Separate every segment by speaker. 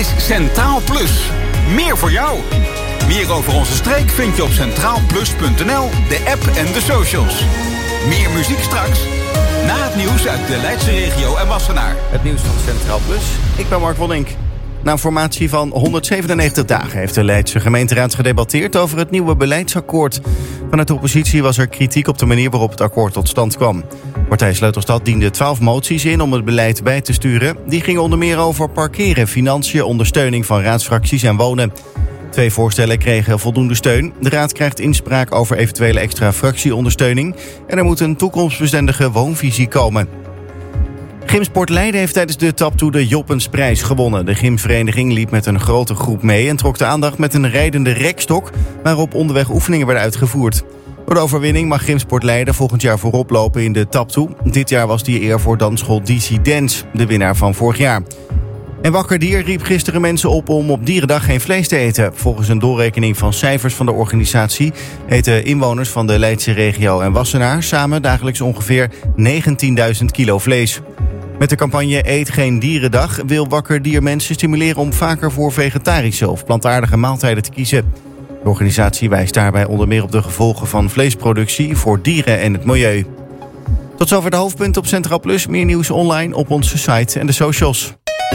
Speaker 1: is Centraal Plus. Meer voor jou. Meer over onze streek vind je op centraalplus.nl, de app en de socials. Meer muziek straks, na het nieuws uit de Leidse regio en Wassenaar.
Speaker 2: Het nieuws van Centraal Plus. Ik ben Mark Wollink. Na een formatie van 197 dagen heeft de Leidse gemeenteraad gedebatteerd over het nieuwe beleidsakkoord. Vanuit de oppositie was er kritiek op de manier waarop het akkoord tot stand kwam. Partij Sleutelstad diende 12 moties in om het beleid bij te sturen. Die gingen onder meer over parkeren, financiën, ondersteuning van raadsfracties en wonen. 2 voorstellen kregen voldoende steun. De raad krijgt inspraak over eventuele extra fractieondersteuning. En er moet een toekomstbestendige woonvisie komen. Gymsport Leiden heeft tijdens de Taptoe de Joppensprijs gewonnen. De gymvereniging liep met een grote groep mee en trok de aandacht met een rijdende rekstok, waarop onderweg oefeningen werden uitgevoerd. Door de overwinning mag Gymsport Leiden volgend jaar voorop lopen in de Taptoe. Dit jaar was die eer voor dansschool DC Dance, de winnaar van vorig jaar. En Wakker Dier riep gisteren mensen op om op Dierendag geen vlees te eten. Volgens een doorrekening van cijfers van de organisatie eten inwoners van de Leidse regio en Wassenaar samen dagelijks ongeveer 19.000 kilo vlees. Met de campagne Eet geen Dierendag wil Wakker Dier mensen stimuleren om vaker voor vegetarische of plantaardige maaltijden te kiezen. De organisatie wijst daarbij onder meer op de gevolgen van vleesproductie voor dieren en het milieu. Tot zover de hoofdpunten op Centraal Plus. Meer nieuws online op onze site en de socials.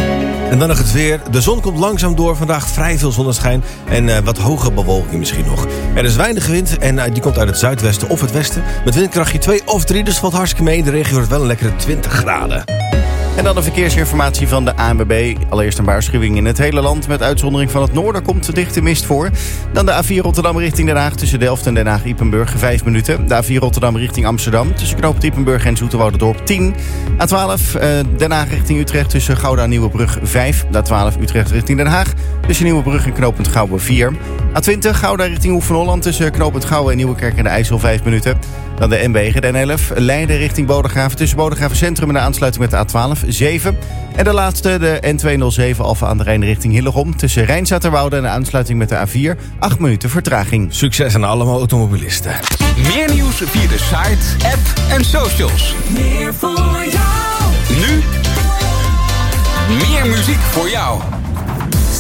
Speaker 3: En dan nog het weer. De zon komt langzaam door. Vandaag vrij veel zonneschijn en wat hoge bewolking misschien nog. Er is weinig wind en die komt uit het zuidwesten of het westen. Met windkrachtje 2 of 3, dus valt hartstikke mee. De regio wordt wel een lekkere 20 graden.
Speaker 2: En dan de verkeersinformatie van de ANWB. Allereerst een waarschuwing in het hele land. Met uitzondering van het noorden komt dichte mist voor. Dan de A4 Rotterdam richting Den Haag tussen Delft en Den Haag-Ypenburg 5 minuten. De A4 Rotterdam richting Amsterdam tussen knooppunt Ypenburg en Zoeterwouderdorp 10. A12 Den Haag richting Utrecht tussen Gouda en Nieuwebrug 5. De A12 Utrecht richting Den Haag tussen Nieuwebrug en knooppunt Gouwen 4. A20 Gouda richting Hoek van Holland tussen knooppunt Gouwen en Nieuwekerk en de IJssel 5 minuten. Dan de N-wegen, de N11 Leiden richting Bodegraven tussen Bodegraven Centrum en de aansluiting met de A12 7. En de laatste, de N207 Alphen aan de Rijn richting Hillegom tussen Rijnzaterwoude en de aansluiting met de A4 8 minuten vertraging.
Speaker 3: Succes aan allemaal automobilisten.
Speaker 1: Meer nieuws via de site, app en socials.
Speaker 4: Meer voor jou.
Speaker 1: Nu, meer muziek voor jou.